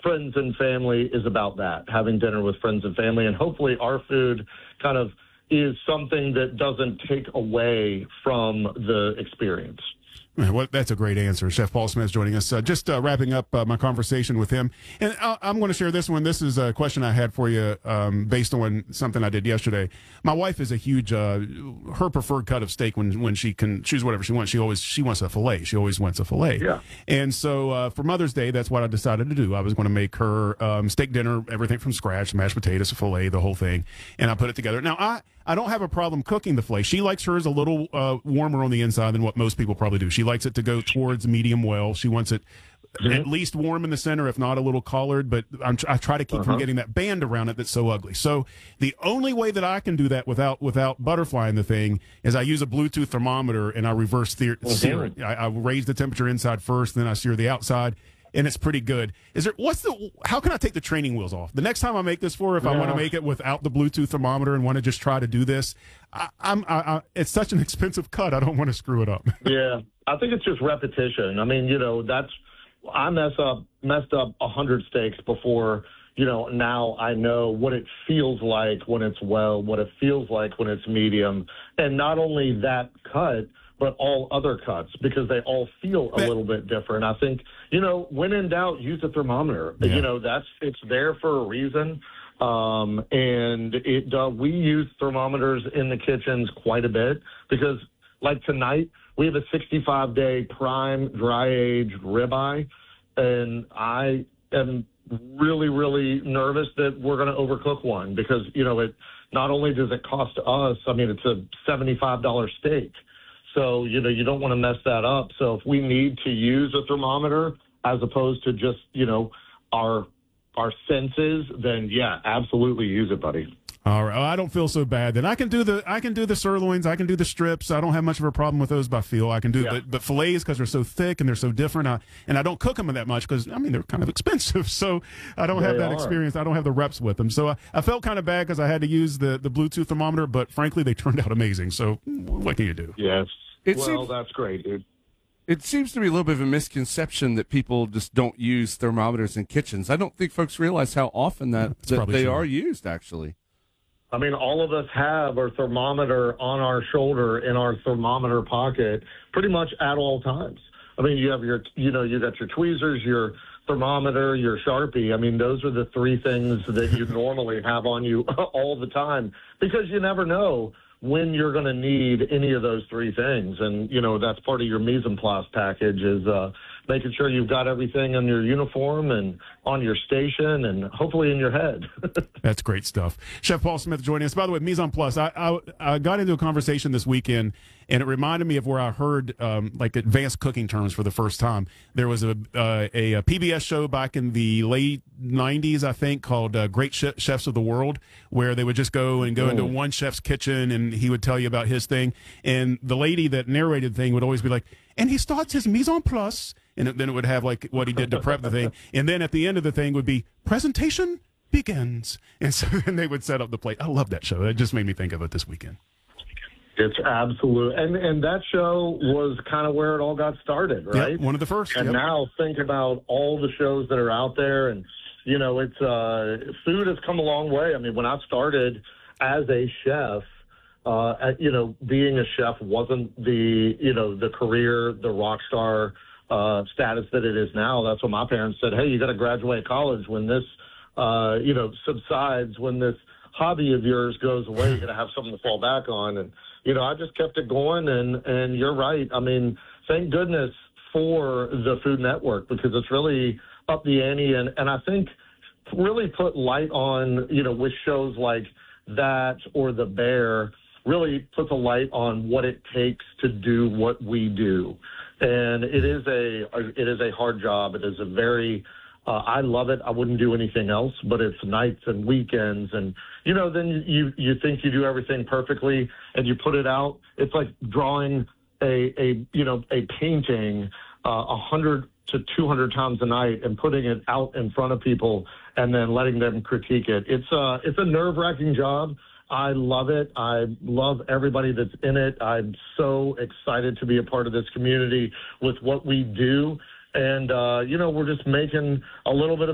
friends and family is about that, having dinner with friends and family. And hopefully our food kind of is something that doesn't take away from the experience. Well, that's a great answer. Chef Paul Smith joining us. Just wrapping up my conversation with him. And I'm going to share this one. This is a question I had for you based on something I did yesterday. My wife is a huge, her preferred cut of steak when she can choose whatever she wants. She wants a filet. She always wants a filet. Yeah. And so for Mother's Day, that's what I decided to do. I was going to make her steak dinner, everything from scratch, mashed potatoes, a filet, the whole thing. And I put it together. Now, I don't have a problem cooking the filet. She likes hers a little warmer on the inside than what most people probably do. She likes it to go towards medium well. She wants it at least warm in the center, if not a little collared, but I try to keep from getting that band around it that's so ugly. So the only way that I can do that without butterflying the thing is I use a Bluetooth thermometer and I reverse sear it. I raise the temperature inside first, then I sear the outside. And it's pretty good. How can I take the training wheels off? The next time I make this for her, if I want to make it without the Bluetooth thermometer and want to just try to do this, it's such an expensive cut. I don't want to screw it up. Yeah, I think it's just repetition. I mean, I messed up 100 steaks before, now I know what it feels like when it's well, what it feels like when it's medium. And not only that cut, but all other cuts, because they all feel a little bit different. I think, when in doubt, use a thermometer. Yeah. It's there for a reason. And we use thermometers in the kitchens quite a bit because, like tonight, we have a 65-day prime dry-aged ribeye, and I am really, really nervous that we're going to overcook one because, it not only does it cost us, it's a $75 steak. So, you don't want to mess that up. So if we need to use a thermometer as opposed to just, our senses, then yeah, absolutely use it, buddy. All right. I don't feel so bad. Then I can do the sirloins. I can do the strips. I don't have much of a problem with those by feel. I can do but fillets because they're so thick and they're so different. And I don't cook them that much because, they're kind of expensive. So I don't have that experience. I don't have the reps with them. So I felt kind of bad because I had to use the Bluetooth thermometer, but frankly, they turned out amazing. So what can you do? Yes. That's great, dude. It seems to be a little bit of a misconception that people just don't use thermometers in kitchens. I don't think folks realize how often that they are used, actually. All of us have our thermometer on our shoulder in our thermometer pocket pretty much at all times. You have you got your tweezers, your thermometer, your Sharpie. Those are the three things that you normally have on you all the time because you never know when you're going to need any of those three things. And, that's part of your mise en place package is making sure you've got everything in your uniform and on your station and hopefully in your head. That's great stuff. Chef Paul Smith joining us. By the way, mise en place, I got into a conversation this weekend, and it reminded me of where I heard advanced cooking terms for the first time. There was a PBS show back in the late 90s, I think, called Great Chefs of the World, where they would just go into one chef's kitchen, and he would tell you about his thing. And the lady that narrated the thing would always be like, and he starts his mise en place, and then it would have like what he did to prep the thing. And then at the end of the thing would be presentation begins. And so then they would set up the plate. I love that show. That just made me think of it this weekend. It's absolute. And that show was kind of where it all got started, right? Yep, one of the first. And now think about all the shows that are out there. And, it's food has come a long way. When I started as a chef, being a chef wasn't the career, the rock star status that it is now. That's what my parents said. Hey, you got to graduate college when this, subsides, when this hobby of yours goes away, you're going to have something to fall back on. And, I just kept it going. And you're right. Thank goodness for the Food Network because it's really up the ante. And I think really put light on, with shows like that or The Bear, really puts a light on what it takes to do what we do. And it is a hard job. It is a very, I love it. I wouldn't do anything else, but it's nights and weekends. And, then you think you do everything perfectly and you put it out. It's like drawing a painting 100 to 200 times a night and putting it out in front of people and then letting them critique it. It's a nerve-wracking job. I love it. I love everybody that's in it. I'm so excited to be a part of this community with what we do. And, we're just making a little bit of